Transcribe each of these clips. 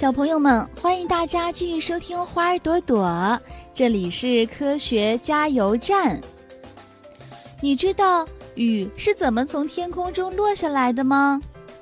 小朋友们，欢迎大家继续收听花儿朵朵，这里是科学加油站。你知道雨是怎么从天空中落下来的吗？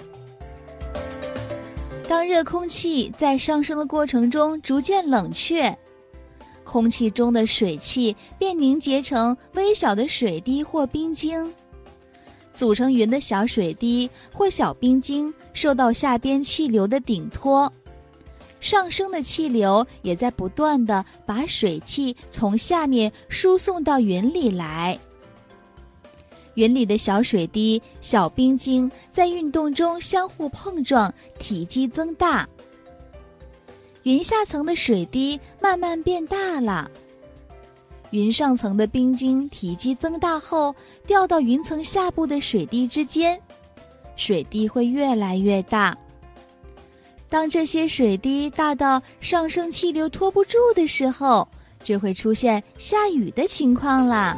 当热空气在上升的过程中逐渐冷却，空气中的水汽便凝结成微小的水滴或冰晶，组成云的小水滴或小冰晶受到下边气流的顶托，上升的气流也在不断地把水汽从下面输送到云里来。云里的小水滴、小冰晶在运动中相互碰撞，体积增大。云下层的水滴慢慢变大了，云上层的冰晶体积增大后，掉到云层下部的水滴之间，水滴会越来越大。当这些水滴大到上升气流拖不住的时候，就会出现下雨的情况啦。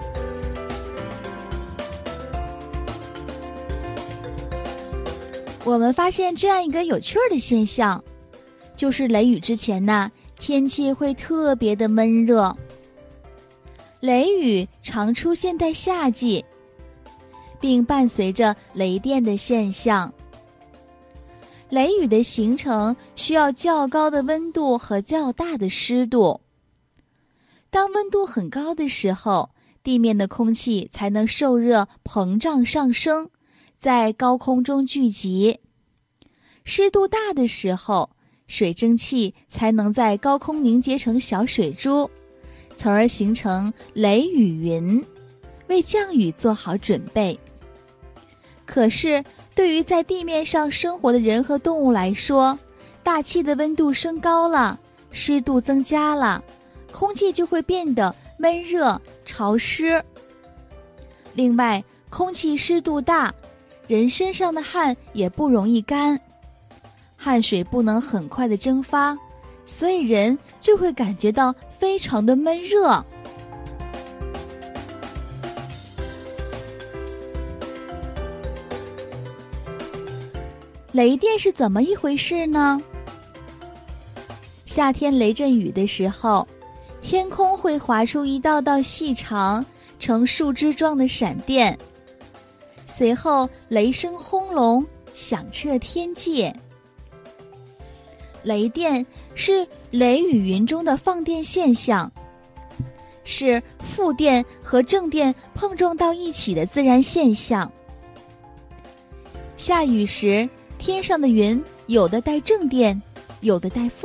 我们发现这样一个有趣的现象，就是雷雨之前呢，天气会特别的闷热。雷雨常出现在夏季，并伴随着雷电的现象。雷雨的形成需要较高的温度和较大的湿度。当温度很高的时候，地面的空气才能受热膨胀上升，在高空中聚集。湿度大的时候，水蒸气才能在高空凝结成小水珠，从而形成雷雨云，为降雨做好准备。可是对于在地面上生活的人和动物来说，大气的温度升高了，湿度增加了，空气就会变得闷热潮湿。另外，空气湿度大，人身上的汗也不容易干，汗水不能很快的蒸发，所以人就会感觉到非常的闷热。雷电是怎么一回事呢？夏天雷阵雨的时候，天空会划出一道道细长呈树枝状的闪电，随后雷声轰隆，响彻天界。雷电是雷雨云中的放电现象，是负电和正电碰撞到一起的自然现象。下雨时，天上的云有的带正电，有的带负